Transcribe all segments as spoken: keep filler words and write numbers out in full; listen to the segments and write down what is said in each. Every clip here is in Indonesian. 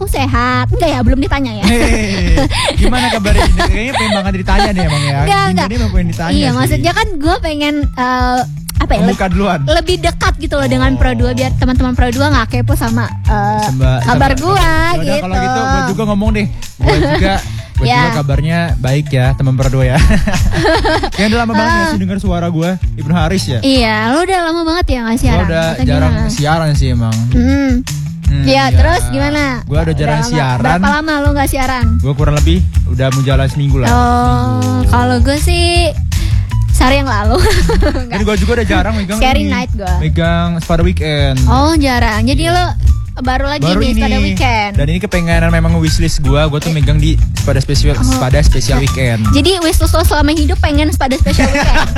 aku sehat. Enggak ya, belum ditanya ya. Hey, gimana kabarnya? Kayaknya pengen banget ditanya nih emang ya. Enggak, enggak. Ini emang pengen ditanya. Iya, sih. maksudnya kan gue pengen uh, apa ya? Membuka duluan. Lebih dekat gitu loh Oh. dengan Pro dua biar teman-teman Pro dua nggak kepo sama uh, Samba, kabar sama, gue Yaudah, gitu. kalau gitu gue juga ngomong deh. Gue juga gue Ya. juga kabarnya baik ya teman Pro dua ya. Kayaknya udah lama banget Ah. gak sih dengar suara gue Ibnu Haris ya. Iya, lo udah lama banget ya nggak Gue siaran. udah Atau jarang gimana? siaran sih emang. Hmm. Hmm, Ya, iya. terus gimana? Gue udah jarang lama- siaran. Berapa lama lo nggak siaran? Gue kurang lebih udah mau jalan seminggu lah. Oh, Seminggu. kalau gue sih sehari yang lalu. Dan gue juga udah jarang megang Scary ini. night gua. Megang pada weekend. Oh, jarang. Jadi lo baru lagi Baru nih ini. pada weekend. Dan ini kepengenan memang wishlist gue. Gue tuh megang di pada spesial Oh. pada spesial weekend. Jadi wishlist lo selama hidup pengen pada special weekend.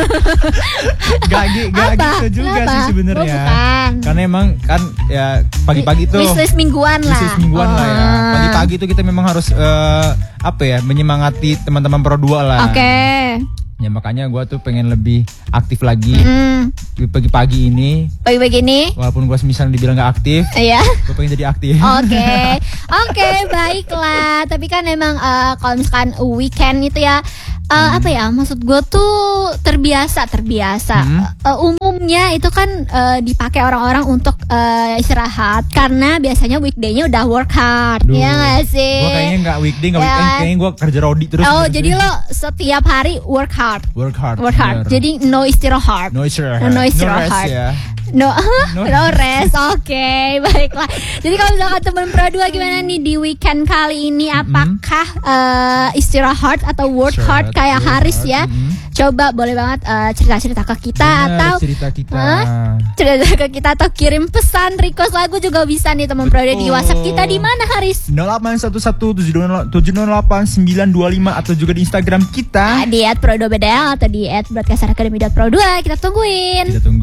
Gak, gi- gak Apa? gitu juga Kenapa? sih sebenarnya. Oh, bukan. Karena emang kan ya pagi-pagi tuh Wishlist mingguan lah. wishlist mingguan lah ya. Oh. Pagi-pagi tuh kita memang harus eh, apa ya menyemangati teman-teman Pro dua lah. Oke. Ya makanya gue tuh pengen lebih aktif lagi Hmm. di pagi-pagi ini. Pagi-pagi ini. Walaupun gue misalnya dibilang gak aktif, Iya. gue pengen jadi aktif. Oke, oke, baiklah. Tapi kan emang eh, kalau misalkan weekend itu ya, eh, apa ya? Maksud gue tuh terbiasa, terbiasa. Hmm. Eh, umumnya itu kan eh, dipakai orang-orang untuk eh, istirahat karena biasanya weekday-nya udah work hard, Duh, ya nggak sih? Gue kayaknya gak weekday, gak Ya weekend, kan? kayaknya gue kerja rodi terus. Oh, gitu. jadi lo setiap hari work hard, work hard. work hard. bener. Jadi no istirahat. no istirahat. No rest istirahat. ya. No, No no rest. Oke, baiklah. Jadi kalau misalkan teman Pro dua gimana nih di weekend kali ini? Apakah eh, istirahat atau work hard Istirahat, kayak work Haris hard, ya? mm. Coba boleh banget eh, cerita-cerita ke kita Bener, atau cerita kita. Hah? cerita ke kita atau kirim pesan request lagu juga bisa nih teman Pro dua di Betul. WhatsApp kita di mana Haris? nol delapan satu satu tujuh nol delapan sembilan dua lima atau juga di Instagram kita. Di at pro dua b d l atau di at broadcaster academy dot pro dua. Kita tungguin. Kita tunggu.